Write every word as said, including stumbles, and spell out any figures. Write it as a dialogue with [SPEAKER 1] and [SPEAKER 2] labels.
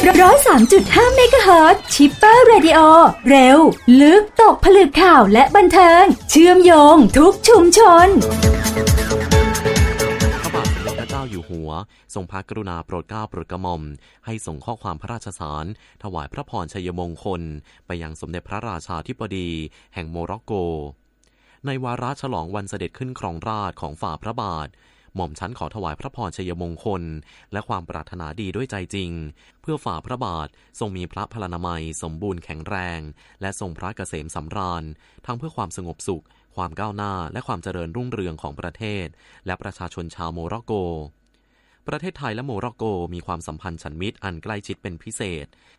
[SPEAKER 1] ร้อยสามจุดห้าเมกะเฮิรตซ์ชิปเปอร์เรดิโอเร็วลึกตกผลึกข่าวและบันเทิงเชื่อมโยงทุกชุมชน
[SPEAKER 2] พระบาทสมเด็จพระเจ้าอยู่หัวทรงพระกรุณาโปรดเกล้าโปรดกระหม่อมให้ส่งข้อความพระราชสารถวายพระพรชัยมงคลไปยังสมเด็จพระราชาธิบดีแห่งโมร็อกโกในวาระฉลองวันเสด็จขึ้นครองราชย์ของฝ่าพระบาทหม่อมชั้นขอถวายพระพรชัยมงคลและความปรารถนาดีด้วยใจจริงเพื่อฝ่าพระบาททรงมีพระพลานามัยสมบูรณ์แข็งแรงและทรงพระเกษมสำราญทั้งเพื่อความสงบสุขความก้าวหน้าและความเจริญรุ่งเรืองของประเทศและประชาชนชาวโมร็อกโกประเทศไทยและโมร็อกโกมีความสัมพันธ์ฉันมิตรอันใกล้ชิดเป็นพิเศษ